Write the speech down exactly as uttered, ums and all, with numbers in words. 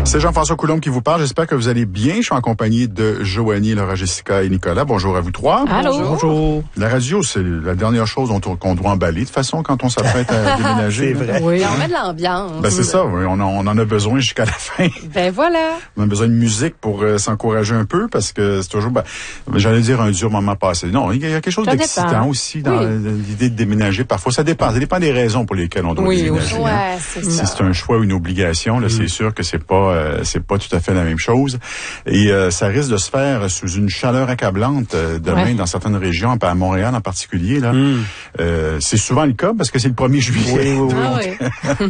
C'est Jean-François Coulombe qui vous parle. J'espère que vous allez bien. Je suis en compagnie de Joanie, Laura, Jessica et Nicolas. Bonjour à vous trois. Allô. Bonjour. La radio, c'est la dernière chose dont on, qu'on doit emballer. De toute façon, quand on s'apprête à déménager. C'est vrai. Oui. On met de l'ambiance. Ben, c'est ça. Oui, on, en, on en a besoin jusqu'à la fin. Ben voilà. On a besoin de musique pour euh, s'encourager un peu parce que c'est toujours, ben, j'allais dire un dur moment passé. Non, il y a quelque chose Ça d'excitant dépend. aussi dans Oui. l'idée de déménager. Parfois, ça dépend. Ça dépend des raisons pour lesquelles on doit Oui, déménager. aussi. hein. Ouais, c'est Si ça. c'est un choix ou une obligation, là, Mm. c'est sûr que c'est pas euh, c'est pas tout à fait la même chose. Et euh, ça risque de se faire sous une chaleur accablante euh, demain Ouais. dans certaines régions, à Montréal en particulier. Là, Mm. euh, c'est souvent le cas parce que c'est le premier juillet. Oui, oui, oui. Ah oui.